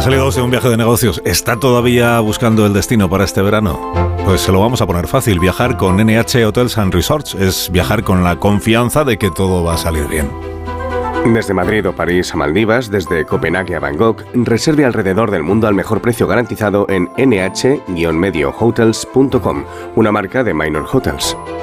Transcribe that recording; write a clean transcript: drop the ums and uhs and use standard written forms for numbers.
Ha salido de un viaje de negocios. ¿Está todavía buscando el destino para este verano? Pues se lo vamos a poner fácil. Viajar con NH Hotels and Resorts es viajar con la confianza de que todo va a salir bien. Desde Madrid o París a Maldivas, desde Copenhague a Bangkok, reserve alrededor del mundo al mejor precio garantizado en nh-mediohotels.com, una marca de Minor Hotels.